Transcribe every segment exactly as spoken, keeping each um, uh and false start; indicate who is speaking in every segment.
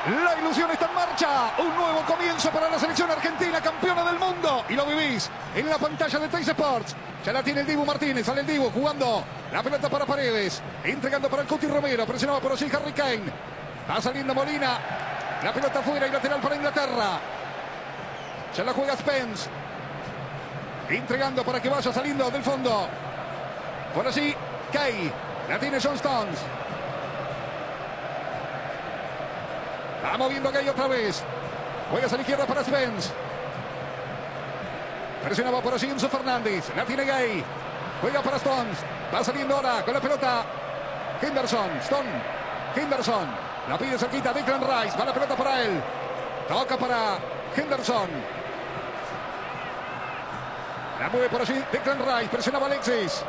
Speaker 1: La ilusión está en marcha. Un nuevo comienzo para la selección argentina, campeona del mundo. Y lo vivís en la pantalla de Teis Sports. Ya la tiene el Dibu Martínez. Sale el Dibu jugando la pelota para Paredes. Entregando para el Cuti Romero. Presionado por allí Harry Kane. Va saliendo Molina. La pelota afuera y lateral para Inglaterra. Ya la juega Spence. Entregando para que vaya saliendo del fondo. Por allí Kay. La tiene John Stones. Va moviendo Gay otra vez. Juega a la izquierda para Spence. Presionaba por allí Enzo Fernández. La tiene Gay. Juega para Stones. Va saliendo ahora con la pelota Henderson. Stone. Henderson. La pide cerquita Declan Rice. Va la pelota para él. Toca para Henderson. La mueve por allí Declan Rice. Presionaba Alexis.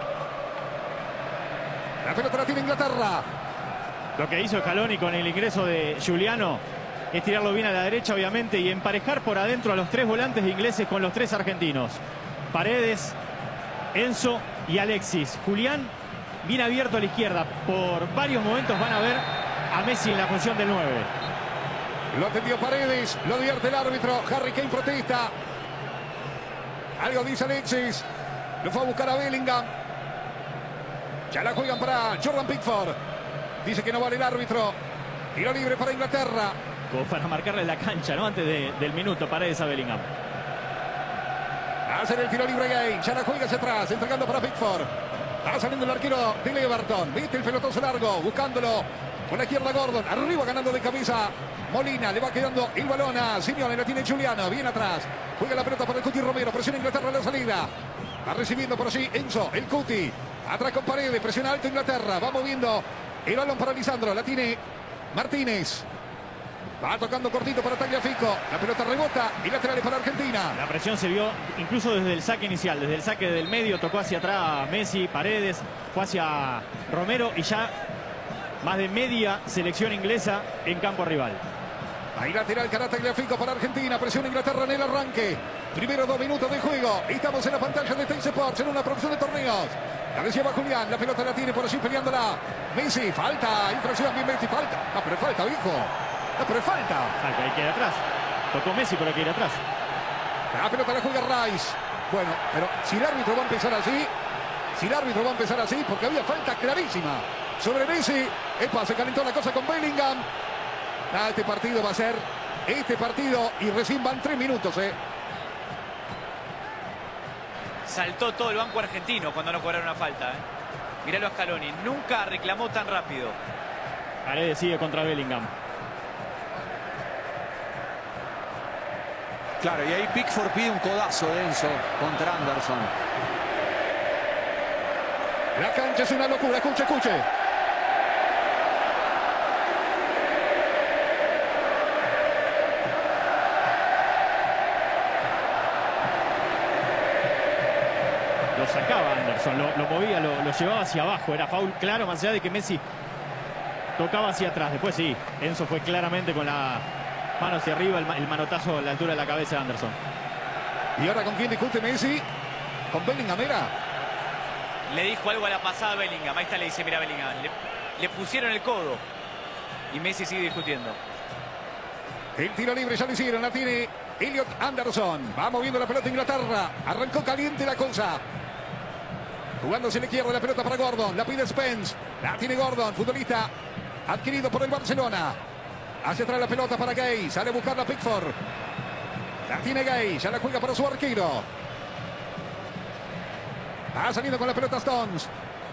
Speaker 1: La pelota la tiene Inglaterra.
Speaker 2: Lo que hizo Scaloni con el ingreso de Giuliano es tirarlo bien a la derecha, obviamente, y emparejar por adentro a los tres volantes ingleses con los tres argentinos. Paredes, Enzo y Alexis. Julián bien abierto a la izquierda. Por varios momentos van a ver a Messi en la función del nueve.
Speaker 1: Lo atendió Paredes, lo advierte el árbitro. Harry Kane protesta. Algo dice Alexis. Lo fue a buscar a Bellingham. Ya la juegan para Jordan Pickford. Dice que no vale el árbitro. Tiro libre para Inglaterra.
Speaker 2: Como para marcarle la cancha, ¿no? Antes de, del minuto, Paredes a Bellingham.
Speaker 1: Hacer el tiro libre Gay. Ya la juega hacia atrás, entregando para Pickford. Va saliendo el arquero de Everton. Viste el pelotazo largo, buscándolo. Con la izquierda Gordon. Arriba ganando de cabeza Molina. Le va quedando el balón a Simeone. La tiene Giuliano. Bien atrás. Juega la pelota para el Cuti Romero. Presiona Inglaterra en la salida. Va recibiendo por allí Enzo, el Cuti. Atrás con Paredes. Presiona alto Inglaterra. Va moviendo el balón para Lisandro. La tiene Martínez. Va tocando cortito para Tagliafico. La pelota rebota y laterales para Argentina.
Speaker 2: La presión se vio incluso desde el saque inicial. Desde el saque del medio tocó hacia atrás Messi, Paredes. Fue hacia Romero y ya más de media selección inglesa en campo rival.
Speaker 1: Ahí lateral para Tagliafico para Argentina. Presiona Inglaterra en el arranque. Primero dos minutos de juego. Estamos en la pantalla de Teis Sports en una producción de torneos. La lleva Julián. La pelota la tiene por allí peleándola Messi. Falta. Infracción bien Messi. Falta. Ah, pero falta, viejo. Ah, pero falta.
Speaker 2: Falta, hay que ir atrás. Tocó Messi, pero hay que ir atrás.
Speaker 1: La pelota la juega Rice. Bueno, pero si el árbitro va a empezar así, si el árbitro va a empezar así, porque había falta clarísima sobre Messi. Epa, se calentó la cosa con Bellingham. Ah, este partido va a ser, este partido, y recién van tres minutos, eh.
Speaker 3: Saltó todo el banco argentino cuando no cobraron una falta, eh. Míralo a Scaloni, nunca reclamó tan rápido.
Speaker 2: Paredes sigue contra Bellingham.
Speaker 4: Claro, y ahí Pickford pide un codazo de Enzo contra Anderson.
Speaker 1: La cancha es una locura, escuche, escuche.
Speaker 2: Lo sacaba Anderson, lo, lo movía, lo, lo llevaba hacia abajo. Era foul claro, más allá de que Messi tocaba hacia atrás. Después sí, Enzo fue claramente con la mano hacia arriba, el, el manotazo a la altura de la cabeza de Anderson.
Speaker 1: ¿Y ahora con quién discute Messi? ¿Con Bellingham era?
Speaker 3: Le dijo algo a la pasada a Bellingham. Ahí está, le dice, mira Bellingham. Le, le pusieron el codo. Y Messi sigue discutiendo.
Speaker 1: El tiro libre ya lo hicieron, la tiene Elliot Anderson. Va moviendo la pelota Inglaterra. Arrancó caliente la cosa. Jugándose la izquierda la pelota para Gordon. La pide Spence. La tiene Gordon, futbolista adquirido por el Barcelona. Hacia atrás la pelota para Gay. Sale a buscar la Pickford. La tiene Gay. Ya la juega para su arquero. Va saliendo con la pelota Stones.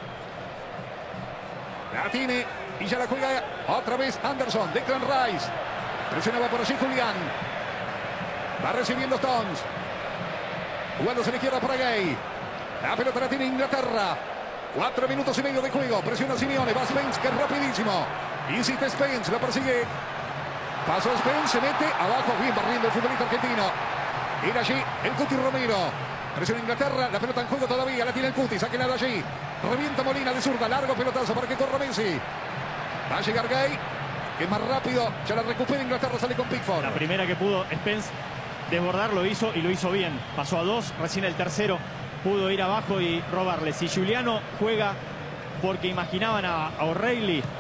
Speaker 1: La tiene y ya la juega otra vez Anderson. Declan Rice. Presionaba por allí Julián. Va recibiendo Stones. Jugándose a la izquierda para Gay. La pelota la tiene Inglaterra. Cuatro minutos y medio de juego. Presiona Simeone. Va Spence, que es rapidísimo. Insiste Spence. La persigue. Pasó Spence. Se mete abajo. Bien barriendo el futbolista argentino. Era allí el Cuti Romero. Presiona Inglaterra. La pelota en juego todavía. La tiene el Cuti. Sáquenla de allí. Revienta Molina de zurda. Largo pelotazo para que corra Messi. Va a llegar Gay, que es más rápido. Ya la recupera Inglaterra. Sale con Pickford.
Speaker 2: La primera que pudo Spence desbordar lo hizo y lo hizo bien. Pasó a dos. Recién el tercero pudo ir abajo y robarle. Si Giuliano juega porque imaginaban a, a O'Reilly